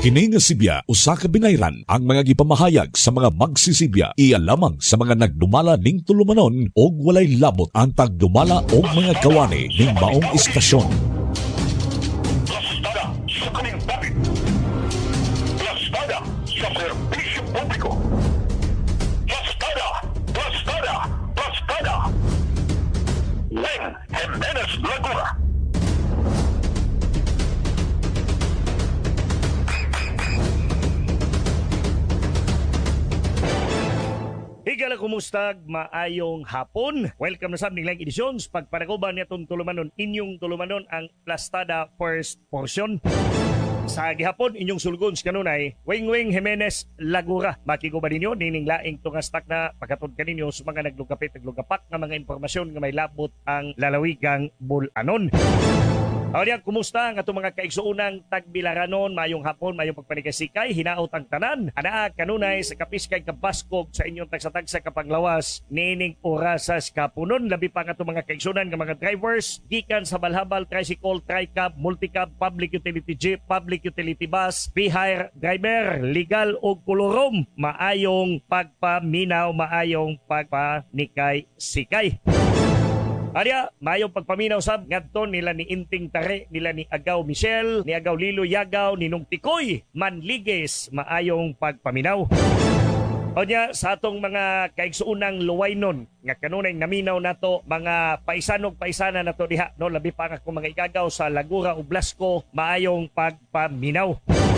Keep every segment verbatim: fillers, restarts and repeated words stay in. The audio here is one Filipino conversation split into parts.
Kini nga sibya usa ka binayran ang mga gipamahayag sa mga magsisibya iya lamang sa mga nagdumala ning tulumanon og walay labot ang tagdumala og mga kawani ning maong istasyon. Plastada sa kaning dapit. Plastada sa serbisyo publiko. Plastada, plastada, plastada. Len Jimenez Laguna. Higala kumustag, maayong hapon. Welcome na sa aming lang editions. Pagpanaguban nitong tulumanon, inyong tulumanon ang Plastada First Portion. Sa gihapon, inyong sulgon sa kanunay, Wing-Wing Jimenez Lagura. Makiguban ninyo, nining laing tungastak na pagkatod kaninyo sa mga naglugapit, naglugapak ng mga impormasyon nga may labot ang lalawigang Bulanon. Awalya, kumusta ang atong mga kaigsuunang tagbilaranon, mayong hapon, mayong pagpanikasikay, hinaot ang tanan. Anaa kanunay sa kapiskay kabaskog sa inyong tagsa-tagsa kapanglawas, nining orasas kapunon, labi pa nga atong mga kaigsunan ng mga drivers, gikan sa balhabal, tricycle, tricab, multicab, public utility jeep, public utility bus, B-hire driver, legal o kolorom, maayong pagpaminaw, maayong pagpanikay-sikay. Arya, mayong pagpaminaw sab ngadto nila ni Inting Tare, nila ni Agaw Michelle, ni Agaw Lilo Yagaw, ni Nung Tikoy Manliges, maayong pagpaminaw. Onya sa atong mga kaigsuunang luwaynon nga kanunay naminaw nato mga paisanog paisana nato diha no, labi pa nga kung mga igagaw sa Lagura ug Blasco, maayong pagpaminaw.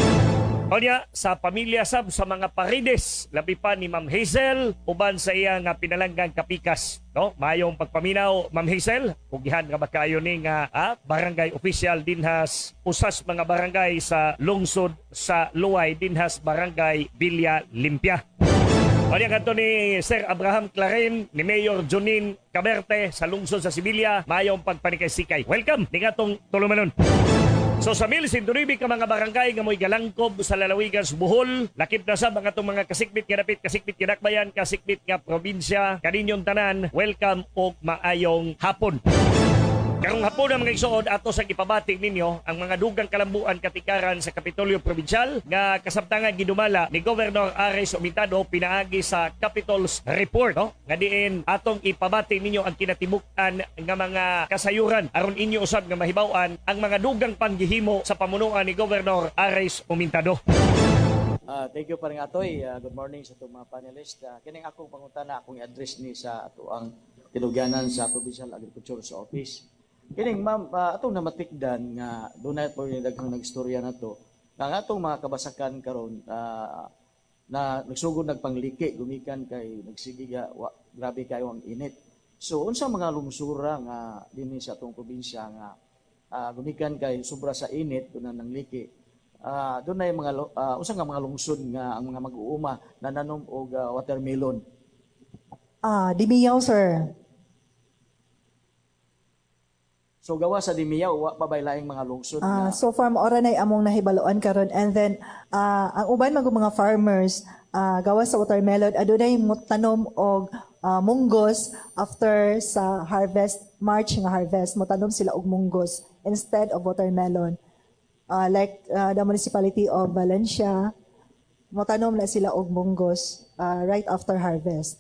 Onya sa pamilya sab sa mga Parides, labi pa ni Ma'am Hazel uban sa iya nga pinalanggang kapikas, no? Mayong pagpaminaw Ma'am Hazel, pugihan nga ba kayo ni nga ah, barangay official dinhas usas mga barangay sa lungsod sa Luway dinhas barangay Villa Limpia. Onya kanto ni Sir Abraham Claren, ni Mayor Jonin Caberte sa lungsod sa Sibilya, mayong pagpanikay-sikay. Welcome ni atong tulumanon. So sa mil sintunubi ka mga barangay nga mo'y galangkob sa lalawigan sa Bohol, lakip na sa mga itong mga kasikbit nga dapit, kasikbit nga dakbayan, kasikbit nga probinsya, kaninyong tanan, welcome o maayong hapon. Karong hapon ang mga igsuod ato sa ipabati ninyo ang mga dugang kalambuan katikaran sa Kapitolyo Provincial nga kasabtangan gidumala ni Governor Ares Omitado pinaagi sa Capitol's Report, no? Nga diin atong ipabati ninyo ang kinatibukan nga mga kasayuran aron inyo usab nga mahibaw-an ang mga dugang panggihimo sa pamunuan ni Governor Ares Omitado. Uh, thank you pa rin atoy. Uh, good morning sa itong mga panelist. Uh, kining akong pangutana, akong i-address ni sa ato ang tinugyanan sa Provincial Agriculture sa Office. Kining ma'am, uh, atong namatikdan nga doon na po yung daghang nagstorya na to, nga nga atong mga kabasakan karon uh, na nagsugod nagpangliki, gumikan kay nagsigiga, wa, grabe kayo ang init. So, unsa mga lungsura nga din sa atong probinsya nga uh, gumikan kay sobra sa init, doon na nangliki, uh, doon na yung mga, uh, unsa nga mga lungsod nga ang mga mag-uuma na nanom og uh, watermelon? Ah, uh, Dimiyaw, sir. So gawa sa Dimiyaw, wa pa bay laing mga lungsod uh, na... So far, maora na among nahibaloan karon, and then uh, ang uban mag mga farmers uh, gawa sa watermelon, adunay motanom og uh, munggos after sa harvest, March nga harvest, motanom sila og munggos instead of watermelon. Uh, like uh, the municipality of Valencia, motanom na sila og munggos uh, right after harvest.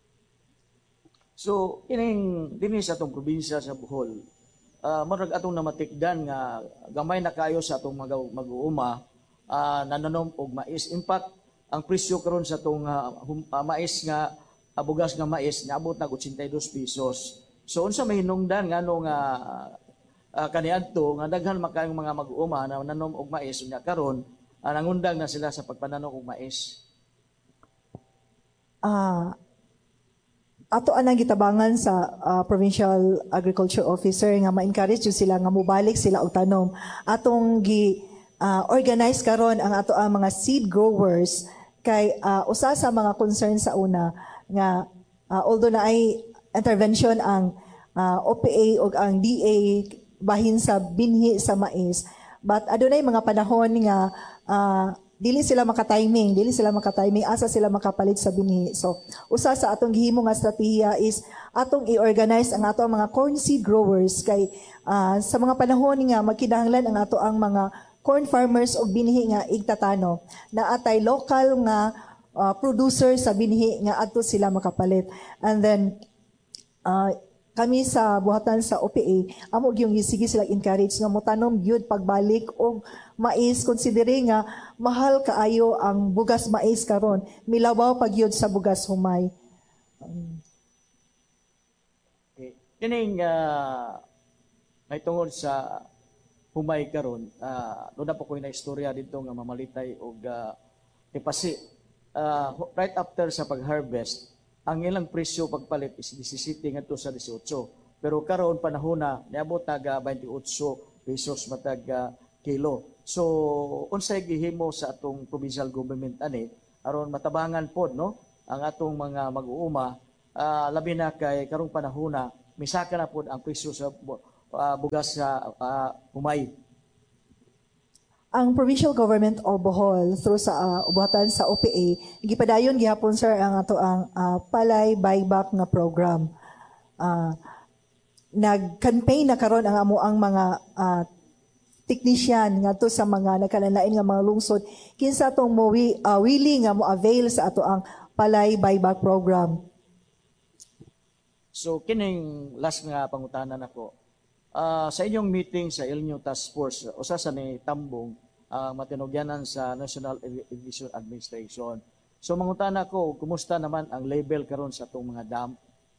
So, ining dinhi sa atong probinsya sa Bohol, Uh, marag atong namatikdan nga gamay na kayo sa atong mag-uuma uh, nananom og mais. In fact, ang presyo karon sa atong uh, hum, uh, mais nga uh, bugas nga mais naabot na eighty-two pesos. So unsa may hinungdan nga no nga uh, kaniadto nga daghan makayong mga mag-uuma na nanom og mais unya karon uh, nangundang na sila sa pagpananom og mais. Ah uh, ato anang gitabangan sa uh, Provincial Agriculture Officer nga ma-encourage sila nga mubalik sila og tanom. Atong gi uh, organize karon ang ato ang mga seed growers kay uh, usa sa mga concern sa una nga uh, although na ay intervention ang uh, O P A ug ang D A bahin sa binhi sa mais, but adunay mga panahon nga uh, dili sila maka-timing, dili sila maka-timing, asa sila makapalit sa binhi. So, usa sa atong gihimo nga strategiya is atong i-organize ang atong mga corn seed growers kay uh, sa mga panahon nga magkinahanglan ang ato ang mga corn farmers og binhi nga igtatano na atay local nga uh, producer sa binhi nga adto sila makapalit. And then uh, kami sa buhatan sa O P A amo gyung sige sila encourage nga motanom gyud pagbalik og mais considering nga mahal kaayo ang bugas mais karon, milabaw pag gyud sa bugas humay. Um, okay. Kining uh, may tungod sa humay karon, uh, doon na po ko na istorya dito nga mamalitay og uh, ipasi. Uh, right after sa pag-harvest, ang ilang presyo pagpalit is seventeen ngadto sa eighteen. Pero karon panahon na niabot taga twenty-eight pesos matag uh, kilo. So unsay gihimo sa atong provincial government ani aron matabangan pod no ang atong mga mag-uuma, uh, labi na kay karong panahon na misaka na pod ang presyo sa uh, bugas sa uh, humay. Ang provincial government of Bohol through sa uh, ubuhatan sa O P A gipadayon gihapon sir ang ato ang uh, palay buyback nga program. Uh, nag-campaign na karon ang amo ang mga uh, technician ngadto sa mga nagkalanlain nga mga lungsod kinsa atong mo uh, willing nga mo avail sa ato ang palay buyback program. So kining last nga pangutana nako. Uh, sa inyong meeting sa El Niño Task Force, usa sa ni Tambong, uh, matinugyanan sa National Irrigation Administration. So mangutana ko, kumusta naman ang label karon sa itong mga dam?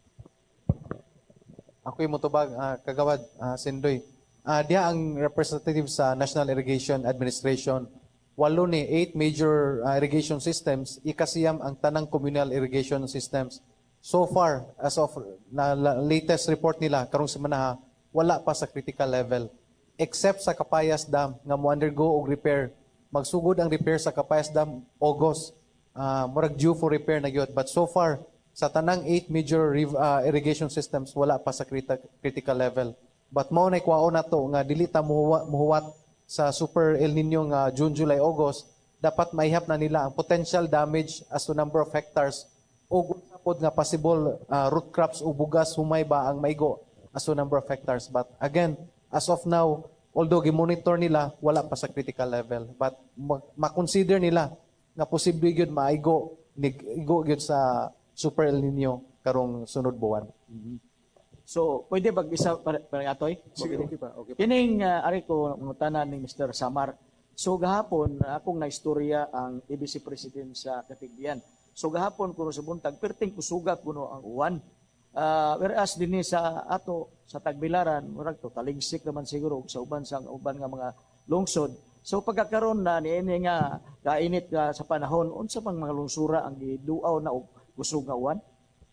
Ako'y mutubag, uh, kagawad, uh, Sindoy. Uh, diya ang representative sa National Irrigation Administration. Walo ni eight major uh, irrigation systems, ikasiyam ang tanang communal irrigation systems. So far, as of na, na latest report nila, karong semana, wala pa sa critical level. Except sa Capayas Dam, nga mo undergo og repair. Magsugod ang repair sa Capayas Dam, August. Uh, murag due for repair na yun. But so far, sa tanang eight major uh, irrigation systems, wala pa sa criti- critical level. But mao na ikwaon na to, nga dili ta muhuwat, muhuwat sa Super El Nino nga June, July, August, dapat maihap na nila ang potential damage as to number of hectares o pod nga possible uh, root crops o bugas humay ba ang maigo as to number of hectares. But again, as of now, although gimonitor nila, wala pa sa critical level. But ma-consider nila na posible yun maigo, igo yun sa Super El Nino karong sunod buwan. Mm-hmm. So, pwede bag isa para atoy? Sige, okay pa. Okay pa. Kining uh, ari ko ngutanan ni Mister Samar. So gahapon akong naistorya ang A B C President sa Katigbian. So gahapon kuno sa buntag perting kusugat kuno ang uwan. Uh, whereas dinhi sa ato sa Tagbilaran murag to taligsik naman siguro sa uban sa uban nga mga lungsod. So pagkakaroon na niini nga kainit nga sa panahon unsa pang mga lungsura ang giduaw na og kusog nga uwan?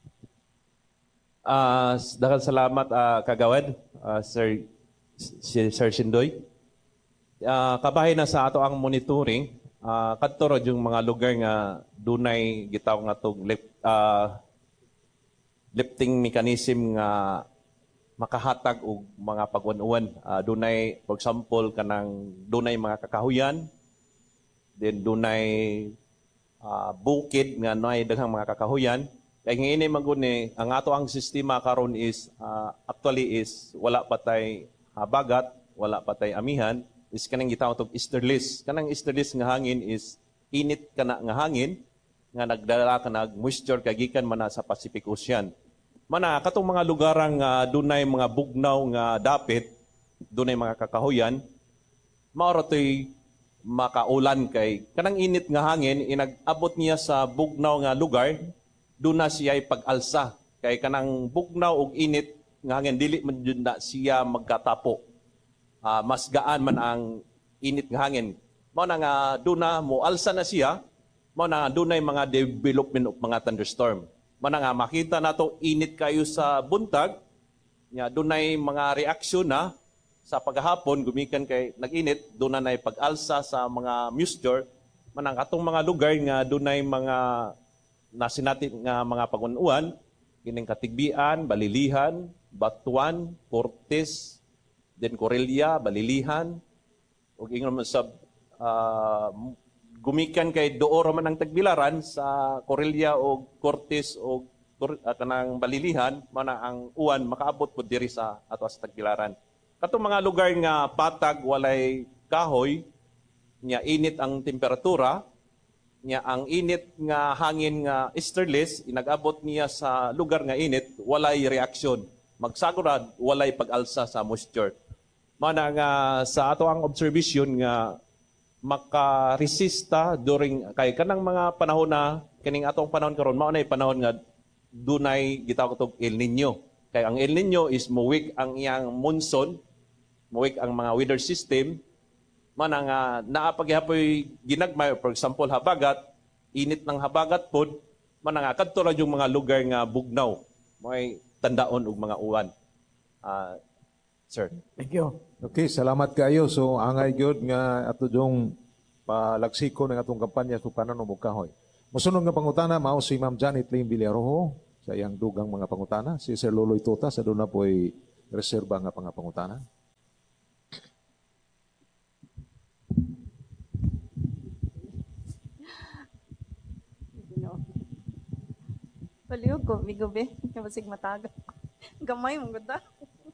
Uh, dahil salamat uh, kagawad uh, Sir si Sir Sindoy. Uh, kabahin na sa ato ang monitoring uh, kadto rod yung mga lugar nga dunay gitaw nga tog lift, uh, lifting mechanism nga makahatag og mga pag-uwan-uwan. Uh, dunay for example kanang dunay mga kakahuyan, then dunay uh, bukid nga nay daghang mga kakahuyan. Kaya ngayon ay maguni, ang ato ang sistema karon is, uh, actually is, wala patay habagat, wala patay amihan, is kanang gitawag og easterlies. Kanang easterlies nga hangin is, init kana nga hangin, nga nagdala ka nag moisture kagikan man sa Pacific Ocean. Mana, katong mga lugarang uh, dunay mga bugnaw nga dapit, dunay mga kakahuyan, maoro to'y makaulan kay, kanang init nga hangin, inag-abot niya sa bugnaw nga lugar, doon na siya ay pag-alsa. Kaya kanang bugnaw o init, nga hangin, dili man yun na siya magkatapo. Uh, mas gaan man ang init nga hangin. Mao na nga, doon na mo alsa na siya, mao na nga, doon na yung mga development of mga thunderstorm. Mao na nga, makita na to init kayo sa buntag, nga doon na yung mga reaksyon na, sa paghapon, gumikan kay nag-init, doon na na yung pag-alsa sa mga moisture, manang atong mga lugar nga doon na yung mga nasin natin nga mga pag-uwan, kining Katigbian, Balilihan, Batuan, Cortes, then Corelia, Balilihan, o ingon sa uh, gumikan kay Dooro man ang Tagbilaran sa Corelia o Cortes o uh, kanang Balilihan, man ang uwan makaabot po diri sa ato sa Tagbilaran. Katong mga lugar nga patag walay kahoy, nya init ang temperatura, nya ang init nga hangin nga easterlies, inag-abot niya sa lugar nga init, walay reaksyon. Magsagurad, walay pag-alsa sa moisture. Mana nga sa ato ang observation nga makaresista during kay kanang mga panahon na kining atong panahon karon mao nay panahon nga dunay gitawag og El Nino. Kay ang El Nino is muwig ang iyang monsoon, muwig ang mga weather system, man ang uh, naapagyapoy ginagmay, for example habagat, init ng habagat pod, man ang kadto ra yung mga lugar nga bugnaw, may tandaon og mga uwan. Uh, sir. Thank you. Okay, salamat kayo. So angay gyud nga ato jong palagsiko ng atong kampanya sukanan og kahoy. Mosunod nga pangutana mao si Ma'am Janet Lim Villarojo sa iyang dugang mga pangutana. Si Sir Loloy Tota sa doon na po'y reserba nga pang pangutana. Paliw ko, bigobe. Kabasig mataga. Gamay mong ganda.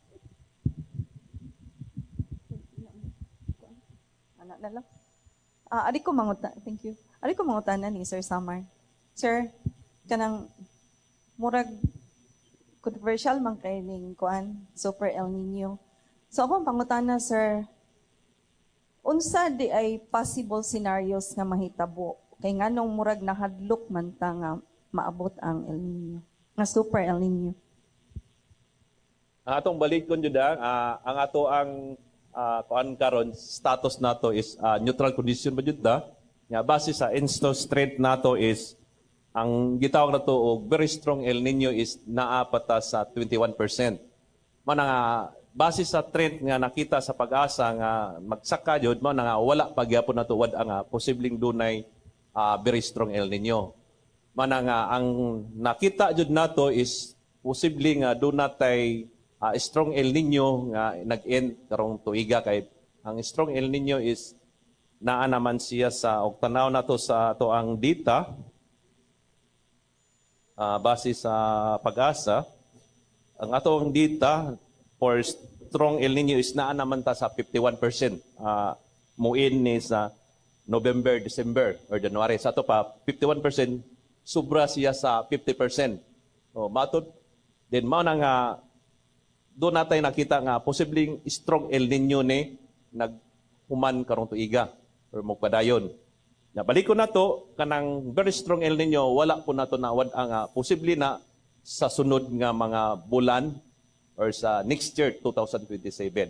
Anak na lang. Ah, ari ko mangutan. Thank you. Ari ko mangutan na ni Sir Samar. Sir, kanang murag controversial man kay ning kuan Super El Nino. So akong pangutana, sir, unsa di ay possible scenarios nga mahitabo kay nganong murag nahadlok man ta nga maabot ang El Nino, nga Super El Nino? Ang atong balikon jud uh, ang ato ang uh, kuan karon status nato is uh, neutral condition ba jud da? Nga base sa insto strength nato is ang gitawag nato og very strong El Nino is naa pata sa twenty-one percent. Man nga base sa trend nga nakita sa pag-asa nga magsaka jud mo nga wala pagyapon nato wad ang uh, posibleng dunay uh, very strong El Nino. Man nga ang nakita jud nato is posible nga do natay uh, strong El Nino nga nag-end karong tuiga kay ang strong El Nino is naa naman siya sa og tanaw nato sa ato ang data uh, base sa pag-asa. Ang ato ang data for strong El Nino is naa naman ta sa fifty-one percent. Uh, muin ni sa November, December or January. Sa ato pa fifty-one percent, sobra siya sa fifty percent. O matod then mao na nga do natay nakita nga posibleng strong El Nino ni naghuman karong tuiga or magpadayon. Na balik ko nato kanang very strong El Nino wala po nato na wad ang uh, posible na sa sunod nga mga bulan or sa next year twenty twenty-seven.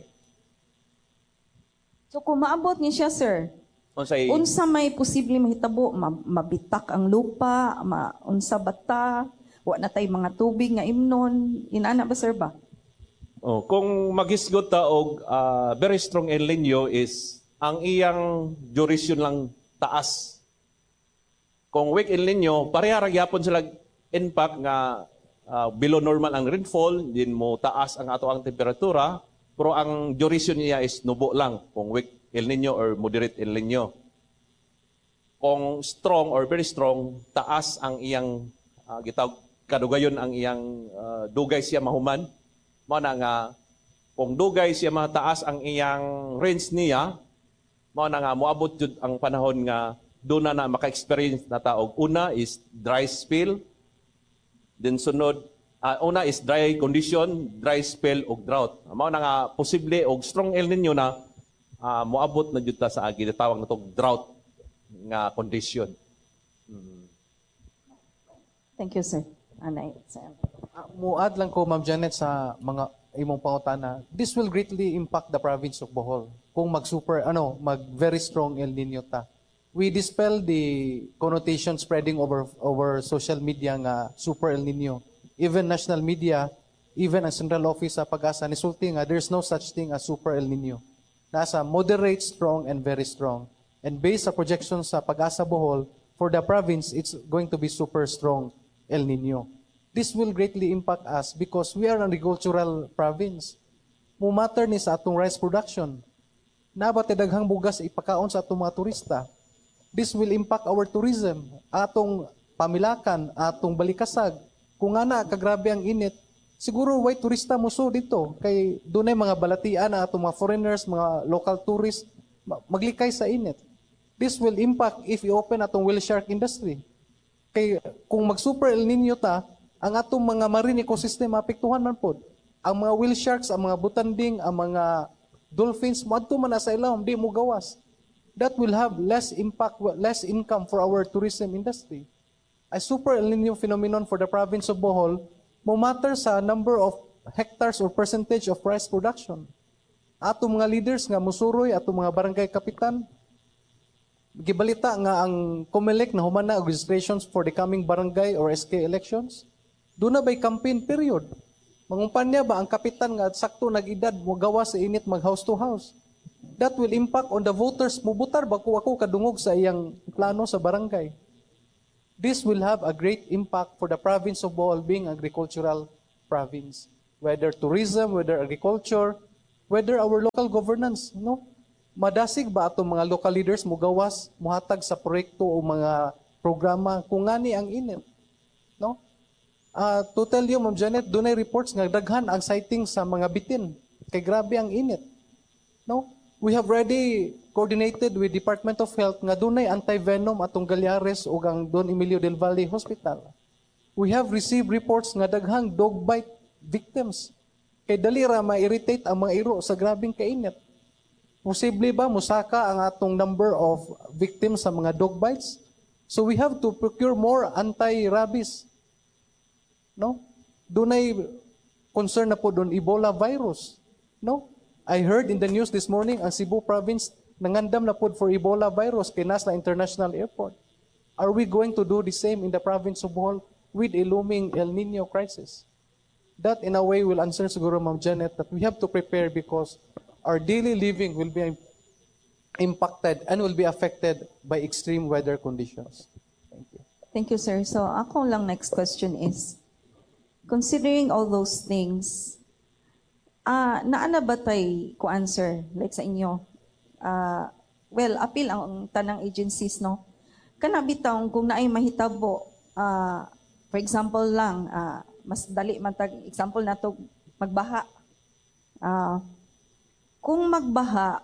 So kung maabot niya siya, sir, unsay unsa may posible mahitabo? Ma- mabitak ang lupa, ma unsa bata, wa na tay mga tubig nga imnon, inana ba, sir ba? Oh, kung magisgot ta og uh, very strong El Nino is ang iyang duration lang taas. Kung weak El Nino, pareha ra gyapon sila impact nga uh, below normal ang rainfall, din mo taas ang ato ang temperatura, pero ang duration niya is nubo lang kung weak El Nino or moderate El Nino. Kung strong or very strong, taas ang iyang uh, gitawag kadugayon ang iyang uh, dugay siya mahuman. Mao na nga kung dugay siya mataas ang iyang range niya, mao na nga moabot jud ang panahon nga do na na maka-experience na taog. Una is dry spell, then sunod uh, una is dry condition, dry spell og drought. Mao na nga posible og strong El Nino na uh, moabot na jud ta sa agi tawag natong drought nga condition. Hmm. Thank you, sir. Anay, sir. Uh, muad lang ko, Ma'am Janet, sa mga imong pangutana. This will greatly impact the province of Bohol kung mag-super, ano, mag-very strong El Nino ta. We dispel the connotation spreading over over social media nga super El Nino. Even national media, even ang central office sa Pag-asa, nisulti nga there's no such thing as super El Nino. Nasa moderate, strong, and very strong. And based sa projections sa Pag-asa Bohol, for the province, it's going to be super strong El Nino. This will greatly impact us because we are an agricultural province. Mumatter ni sa atong rice production. Nabate daghang bugas ipakaon sa atong mga turista. This will impact our tourism, atong pamilakan, atong balikasag. Kung nga na, kagrabe ang init, siguro way turista mo so dito. Kay dunay mga balatian na atong mga foreigners, mga local tourists, maglikay sa init. This will impact if i-open atong whale shark industry. Kay kung mag-super El Nino ta, ang atong mga marine ecosystem apektuhan man pod. Ang mga whale sharks, ang mga butanding, ang mga dolphins, moadto man na sa ilawom, di mo gawas. That will have less impact, less income for our tourism industry. A super El Nino phenomenon for the province of Bohol mo matter sa number of hectares or percentage of rice production. Ato mga leaders nga musuroy, ato mga barangay kapitan, gibalita nga ang COMELEC na humana og registrations for the coming barangay or S K elections. Doon na ba'y campaign period? Mangumpanya ba ang kapitan nga sakto nag-edad mo gawa sa init mag house to house? That will impact on the voters. Mubutar ba ko ako kadungog sa iyang plano sa barangay? This will have a great impact for the province of Bohol being agricultural province. Whether tourism, whether agriculture, whether our local governance, no? Madasig ba atong mga local leaders mo gawas, muhatag sa proyekto o mga programa kung ngani ang init? No? Uh, to tell you, Ma'am Janet, dunay reports nga daghan ang sighting sa mga bitin. Kay grabe ang init. No? We have already coordinated with Department of Health nga dunay anti-venom atong Galiares o ang Don Emilio del Valle Hospital. We have received reports nga daghang dog bite victims. Kay dali ra ma-irritate ang mga iro sa grabing kainit. Posible ba musaka ang atong number of victims sa mga dog bites? So we have to procure more anti-rabies. No? Dunay concern na po doon Ebola virus. No? I heard in the news this morning ang Cebu province nangandam na po for Ebola virus kay nasa international airport. Are we going to do the same in the province of Bohol with a looming El Nino crisis? That in a way will answer siguro Ma'am Janet that we have to prepare because our daily living will be impacted and will be affected by extreme weather conditions. Thank you. Thank you, sir. So ako lang next question is, considering all those things, ah uh, naana ba tay ko answer like sa inyo? Uh, well, appeal ang tanang agencies, no? Kana bitaw kung naay mahitabo, uh, for example lang, uh, mas dali man tag example nato magbaha. Uh, kung magbaha,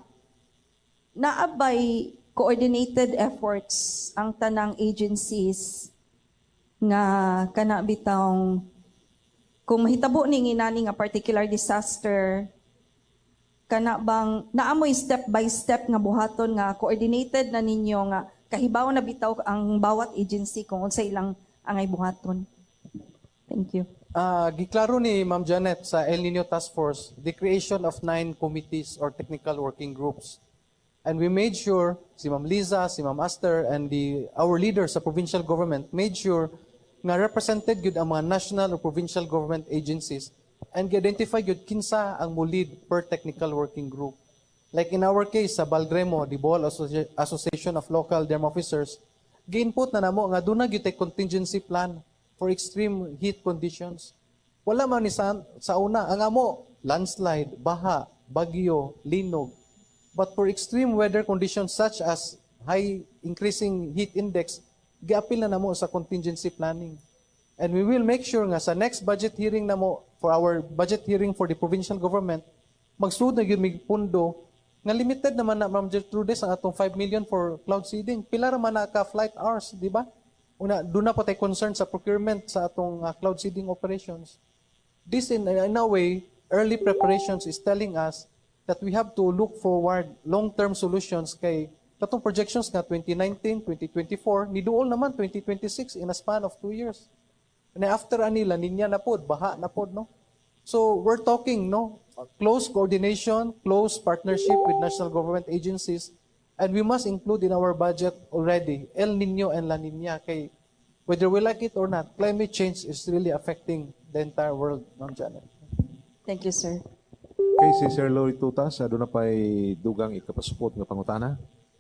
naabay coordinated efforts ang tanang agencies nga kana bitawng kung mahitabo ning inani nga particular disaster, kana bang naamoy step by step nga buhaton nga coordinated na ninyo nga kahibaw na bitaw ang bawat agency kung unsa ilang angay buhaton. Thank you. Uh, giklaro ni Ma'am Janet sa El Nino Task Force the creation of nine committees or technical working groups. And we made sure, si Ma'am Liza, si Ma'am Aster, and the our leaders sa provincial government made sure nga represented yun ang mga national or provincial government agencies and gi-identify yun kinsa ang mo lead per technical working group. Like in our case, sa Baldremo, the Bohol Associ- Association of Local Dam Officers, gi-input na namo nga doon na yun contingency plan for extreme heat conditions. Wala man ni sa, sa una, ang amo, landslide, baha, bagyo, linog. But for extreme weather conditions such as high increasing heat index, giapil na namo sa contingency planning. And we will make sure nga sa next budget hearing namo, for our budget hearing for the provincial government, magsuod na yun mig pundo, nga limited naman na, Ma'am Gertrude, ang atong five million for cloud seeding. Pila raman na ka flight hours, di ba? Una, doon na po tayo concern sa procurement sa atong uh, cloud seeding operations. This, in, in a way, early preparations is telling us that we have to look forward long-term solutions kay katong projections nga twenty nineteen, twenty twenty-four, ni duol naman twenty twenty-six in a span of two years. And after anila, ninya na pod, baha na pod, no? So, we're talking, no? Close coordination, close partnership with national government agencies. And we must include in our budget already El Nino and La Nina kay whether we like it or not, climate change is really affecting the entire world, Ma'am Janet. Thank you, sir. Okay, si Sir Loy Tutas, doon na pa'y dugang ikapasupot ng pangutana.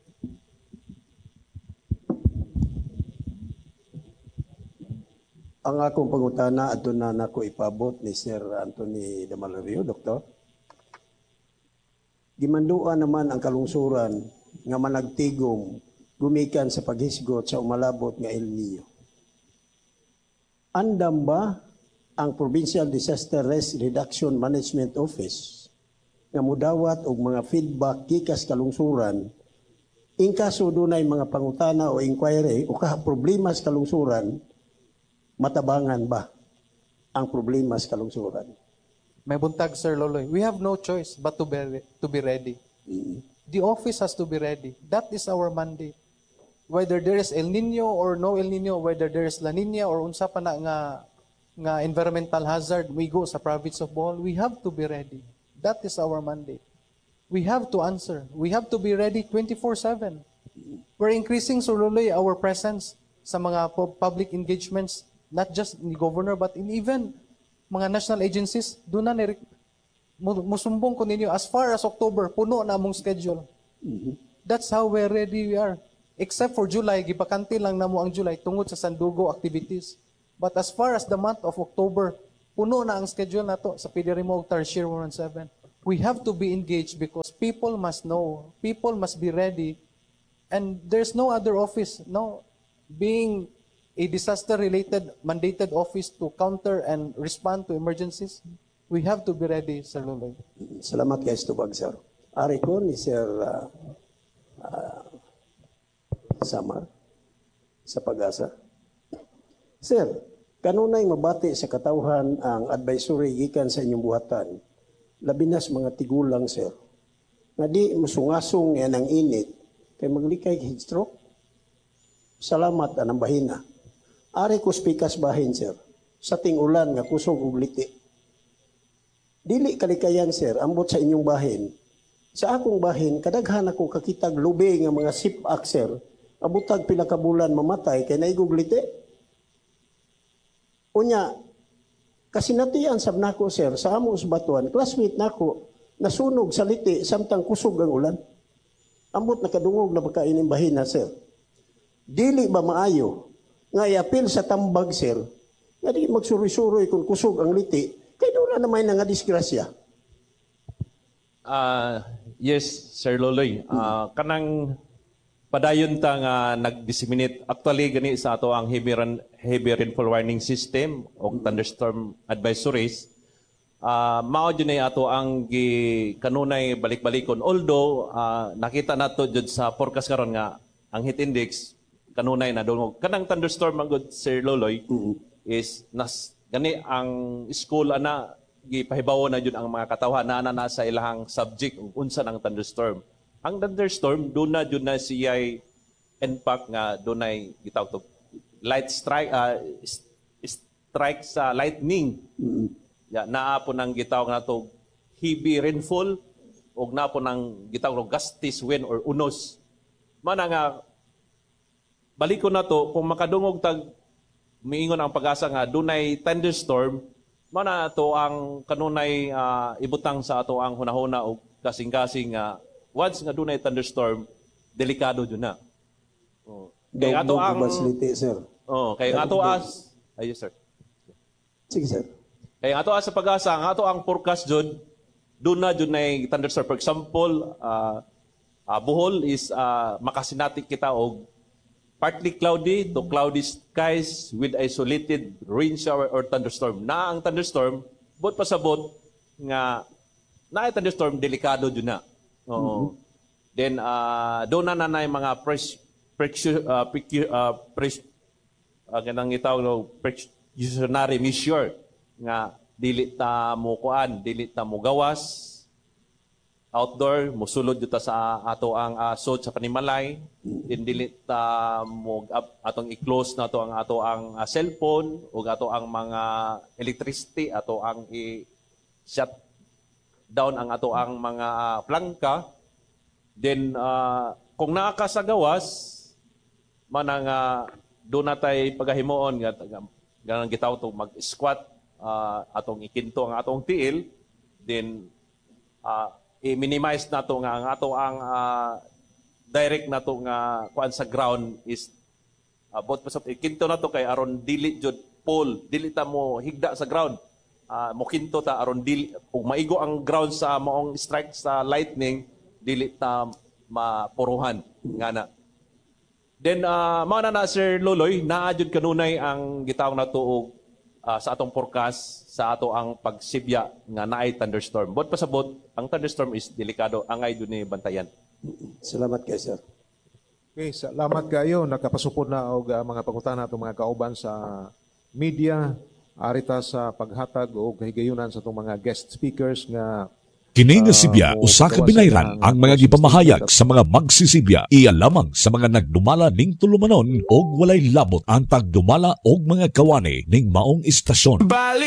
Ang akong pangutana ato na nako ipabot ni Sir Anthony Damalario, Doktor. Gimanduan naman ang kalungsuran nga managtigom gumikan sa paghisgot sa umalabot nga El Nino. Andam ba ang Provincial Disaster Risk Reduction Management Office nga mudawat og mga feedback gikas kalungsuran In kaso dunay mga pangutana o inquiry o ka problema sa kalungsuran, matabangan ba ang problema sa kalungsuran? May buntag, Sir Loloy. We have no choice but to be, to be ready. The office has to be ready. That is our mandate. Whether there is El Nino or no El Nino, whether there is La Nina or unsa pa na nga, nga environmental hazard, we go sa province of Bohol, we have to be ready. That is our mandate. We have to answer. We have to be ready twenty-four seven. We're increasing, Sir Loloy, our presence sa mga public engagements, not just in the governor, but in even mga national agencies. Doon na ni musumbong ko ninyo, as far as October, puno na among schedule. That's how we're ready we are. Except for July, gipakante lang na mo ang July tungod sa Sandugo activities. But as far as the month of October, puno na ang schedule na to sa P D R M O Tarsier one one seven. We have to be engaged because people must know, people must be ready, and there's no other office, no, being a disaster-related mandated office to counter and respond to emergencies. We have to be ready, Sir Loloy. Salamat kay Stubag, sir. Ari ko ni Sir uh, uh, Samar sa Pag-asa. Sir, kanunay mabati sa katawhan ang advisory gikan sa inyong buhatan. Labi na sa mga tigulang, sir. Nga di musungasong yan ang init kay maglikay heat stroke. Salamat anang bahina. Ari ko spikas bahin, sir. Sa ting-ulan nga kusog ug liti. Dili kalikayan, sir, ambot sa inyong bahin. Sa akong bahin, kadaghan ako kakitag lubi nga mga sipak, sir. Abutag pila ka bulan mamatay kay naigog liti. Unya, kasinatian sab nako, sir, sa amo sa batuan, classmate nako, nasunog sa liti samtang kusog ang ulan. Ambot nakadungog na pagkaining bahina, sir. Dili ba maayo nga iapil sa tambag, sir, nga di magsuri-suroy kung kusog ang liti, kay doon na naman nga disgrasya. Uh, yes, Sir Loloy. Uh, kanang padayon ta nga nag-disseminate, actually gani sa ato ang heavy, run, heavy rainfall warning system o thunderstorm advisories, uh, mao dyan ay ato ang gi, kanunay balik-balikon. Although, uh, nakita nato dyan sa forecast karon nga, ang heat index, kanunay na doon. Kanang thunderstorm ang good, Sir Loloy, mm-hmm. is nas, gani ang school ana gipahibawo na jud ang mga katawhan na ana na sa ilahang subject ug unsa ng thunderstorm. Ang thunderstorm doon na jud na siya impact nga dunay gitawag to light strike uh, strike sa lightning. Mm-hmm. Ya naa po nang gitawag nato heavy rainfall ug naa po nang gitawag gusty wind or unos. Mana nga balikon nato kung makadungog tag miingon ang Pag-asa nga dunay thunderstorm, mana to ang kanunay uh, ibutang sa ato ang hunahuna o kasing-kasing nga uh, once nga dunay thunderstorm, delikado jud na. Oh. Kay ato ang facility, sir. Oh, kay ato as ay yes, sir. Sige, sir. Kay ato as sa Pag-asa, ang ato ang forecast jud dun na jud nay thunderstorm. For example, uh, uh, Bohol is uh, makasinatik kita og partly cloudy to cloudy skies with isolated rain shower or thunderstorm. Na ang thunderstorm, bot pasabot nga na ay thunderstorm, delikado dun na. Oo. Mm-hmm. Then, uh, doon na na na yung mga pres, pres, uh, pres, uh, pres, uh, ganang itaw, no, precautionary measure nga dili ta mo kuan, dili ta mo gawas, outdoor, musulod dito sa ato ang uh, sod sa panimalay, indili ta mo atong i-close na to ang ato ang uh, cellphone ug ato ang mga electricity, ato ang i-shut down ang ato ang mga uh, plangka. Then uh, kung naa ka sa gawas, manang uh, doon natay pagahimuon nga ganang gitaw to mag-squat, uh, atong ikinto ang atong tiil, then uh, i-minimize na to nga ang ato ang uh, direct na to nga kuan sa ground is uh, bot pasap ikinto na to kay aron dili jud pole, dili ta mo higda sa ground, uh, mo kinto ta aron dili ug maigo ang ground sa maong strike sa lightning, dili ta mapuruhan ngana. Then uh, mao na na Sir Loloy, naa jud kanunay ang gitawag na to og uh, sa atong forecast sa ato ang pagsibya nga naay thunderstorm. Bot pasabot, ang thunderstorm is delikado, angay dun ni bantayan. Salamat kay sir. Okay, salamat kayo. Nakapasupod na og uh, mga pangutana atong mga kauban sa media, arita sa paghatag o kahigayunan sa itong mga guest speakers nga Kini nga sibya, usa ka binayran ang mga gipamahayag sa mga magsisibya iya lamang sa mga nagdumala ning tulumanon og walay labot ang tagdumala og mga kawani ning maong istasyon.